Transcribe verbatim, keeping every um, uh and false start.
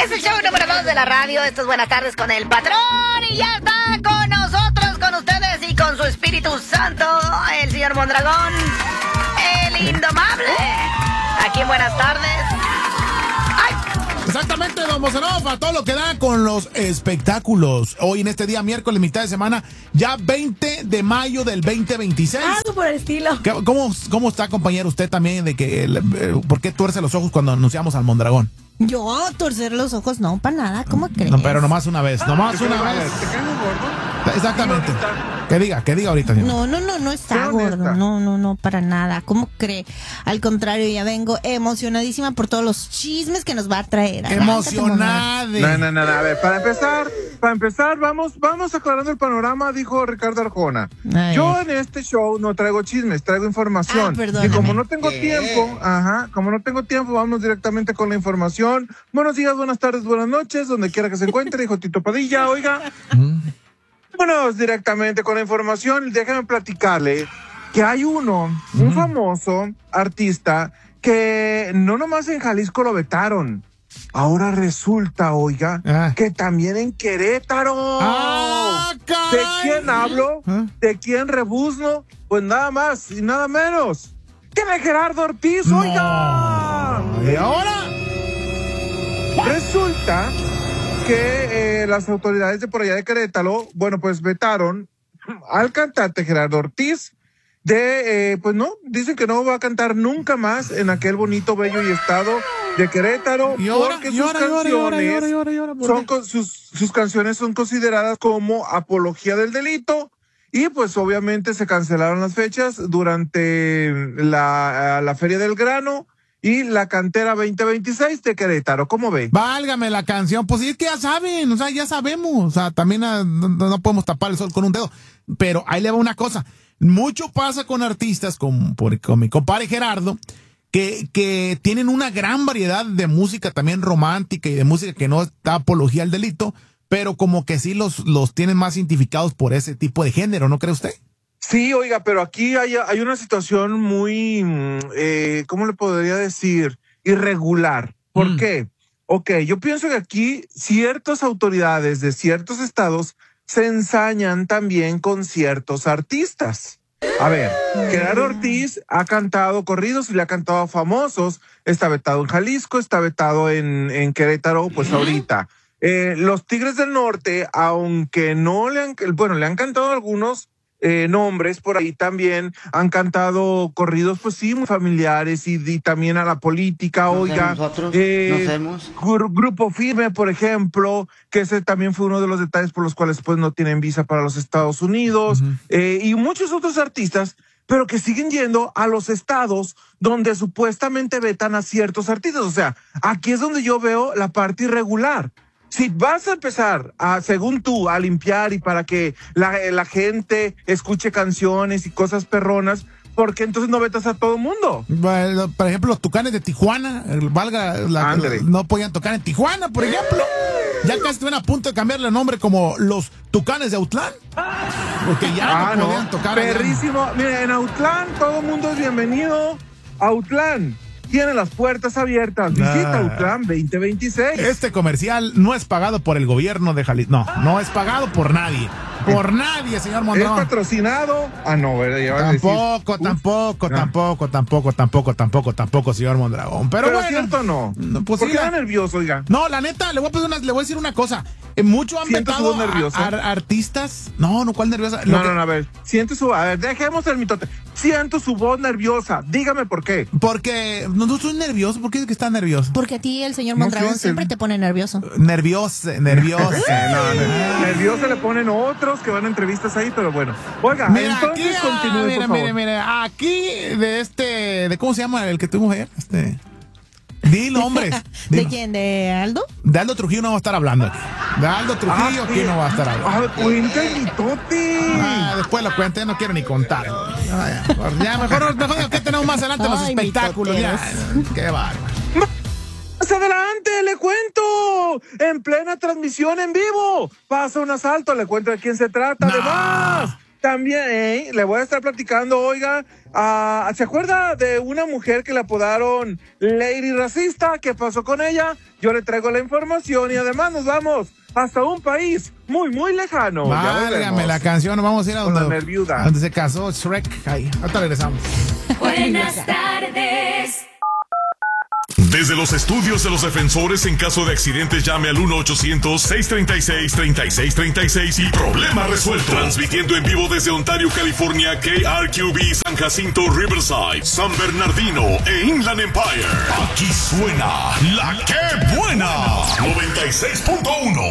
Es el show número dos de la radio. Esto es Buenas Tardes con el Patrón. Y ya está con nosotros, con ustedes y con su Espíritu Santo, el señor Mondragón, el indomable. Aquí en Buenas Tardes. ¡Ay! Exactamente, don Bosanov, a todo lo que da con los espectáculos. Hoy en este día, miércoles, mitad de semana, ya veinte de mayo del veinte veintiséis. Algo por el estilo. ¿Cómo, cómo está, compañero, usted también de que, eh, por qué tuerce los ojos cuando anunciamos al Mondragón? Yo torcer los ojos, no, para nada, ¿cómo crees? No, pero nomás una vez, nomás una vez. ¿Te cae muy gordo? Exactamente. Que diga, que diga ahorita. Señor. No, no, no, no está gordo, no, no, no, para nada. ¿Cómo cree? Al contrario, ya vengo emocionadísima por todos los chismes que nos va a traer. Emocionada. No, no, no, a ver, para empezar, para empezar, vamos, vamos aclarando el panorama, dijo Ricardo Arjona. Ay. Yo en este show no traigo chismes, traigo información. Ah, perdóname. y como no tengo tiempo, ajá, como no tengo tiempo, vamos directamente con la información. Buenos días, buenas tardes, buenas noches, donde quiera que se encuentre, dijo Tito Padilla, oiga. Vámonos directamente con la información. Déjame platicarle que hay uno, un mm. famoso artista que no nomás en Jalisco lo vetaron. Ahora resulta, oiga, ah. que también en Querétaro. Ah, ¿De quién hablo? ¿Ah? ¿De quién rebuzno? Pues nada más y nada menos que de Gerardo Ortiz, no. oiga. ¿Y ahora? Resulta que eh, las autoridades de por allá de Querétaro, bueno, pues vetaron al cantante Gerardo Ortiz de, eh, pues no, dicen que no va a cantar nunca más en aquel bonito, bello y estado de Querétaro, ¿Y ahora? porque ¿Y sus ahora? canciones ¿Y ahora? ¿Y ahora? ¿Y ahora? ¿Y ahora? son con, sus, sus canciones son consideradas como apología del delito y pues obviamente se cancelaron las fechas durante la, la Feria del Grano y la Cantera veinte veintiséis de Querétaro. ¿Cómo ve? Válgame la canción. Pues sí, es que ya saben, o sea, ya sabemos. O sea, también uh, no, no podemos tapar el sol con un dedo. Pero ahí le va una cosa. Mucho pasa con artistas, como por, con mi compadre Gerardo, que, que tienen una gran variedad de música también romántica y de música que no da apología al delito, pero como que sí los, los tienen más identificados por ese tipo de género, ¿no cree usted? Sí, oiga, pero aquí hay, hay una situación muy, eh, ¿cómo le podría decir? Irregular. ¿Por mm. qué? Ok, yo pienso que aquí ciertas autoridades de ciertos estados se ensañan también con ciertos artistas. A ver, Gerardo Ortiz ha cantado corridos y le ha cantado a famosos. Está vetado en Jalisco, está vetado en, en Querétaro, pues ahorita. Eh, los Tigres del Norte, aunque no le han, bueno, le han cantado algunos Eh, nombres por ahí también, han cantado corridos, pues sí, muy familiares y, y también a la política, ¿No oiga. Nosotros, eh, ¿Nos gru Grupo Firme, por ejemplo, que ese también fue uno de los detalles por los cuales pues no tienen visa para los Estados Unidos, uh-huh. eh, y muchos otros artistas, pero que siguen yendo a los estados donde supuestamente vetan a ciertos artistas. O sea, aquí es donde yo veo la parte irregular. Si vas a empezar, a, según tú, a limpiar y para que la, la gente escuche canciones y cosas perronas, ¿por qué entonces no vetas a todo el mundo? Bueno, por ejemplo, los Tucanes de Tijuana, valga la, la, no podían tocar en Tijuana, por ejemplo. Ya casi estuvieron a punto de cambiarle el nombre como los Tucanes de Autlán. Porque ya ah, no podían no. tocar. Perrísimo. Mira, en Autlán todo el mundo es bienvenido. Autlán tiene las puertas abiertas. Visita ah. Autlán veinte veintiséis. Este comercial no es pagado por el gobierno de Jalisco. No, no es pagado por nadie. Por eh, nadie, señor Mondragón. ¿Es patrocinado? Ah, no, ¿verdad? Tampoco, decir, tampoco, no. tampoco, tampoco, tampoco, tampoco, tampoco, señor Mondragón. Pero, Pero bueno. ¿cierto no? no pues ¿Por qué está nervioso, oiga? No, la neta, le voy a, pedir una, le voy a decir una cosa. Eh, mucho han vetado a, a artistas. No, no, ¿cuál nerviosa? No, que... no, no, a ver. Siente su... A ver, dejemos el mitote. Siento su voz nerviosa. Dígame por qué. Porque no, no estoy nervioso. ¿Por qué es que está nervioso? Porque a ti el señor Mondragón no, sí, siempre el... te pone nervioso. Nervioso, nervioso. no, no, nervioso le ponen otros que van a entrevistas ahí, pero bueno. Oiga, mira, entonces aquí, continúe, mire, por favor. mire, mire, aquí de este, de ¿cómo se llama el que tuvimos ayer? Este, dilo, hombre. ¿De quién? ¿De Aldo? De Aldo Trujillo no va a estar hablando. De Aldo Trujillo ah, aquí sí. no va a estar hablando. Ah, cuenta el mitote. Ah, después lo cuente, no quiero ni contar. Ya, ya mejor, mejor que tenemos más adelante los Ay, espectáculos. Ya, qué bárbaro. Más adelante, le cuento, en plena transmisión en vivo, pasa un asalto, le cuento de quién se trata, no. Además, también eh, le voy a estar platicando, oiga, uh, ¿se acuerda de una mujer que le apodaron Lady Racista? ¿Qué pasó con ella? Yo le traigo la información y además nos vamos hasta un país muy, muy lejano. Válgame la canción, vamos a ir a donde, a donde se casó Shrek. Ahí, hasta regresamos. Buenas tardes. Desde los estudios de los defensores, en caso de accidentes, llame al uno ochocientos, seiscientos treinta y seis, treinta y seis treinta y seis y problema resuelto. Transmitiendo en vivo desde Ontario, California, K R Q B, San Jacinto, Riverside, San Bernardino e Inland Empire. Aquí suena La Que Buena, noventa y seis punto uno.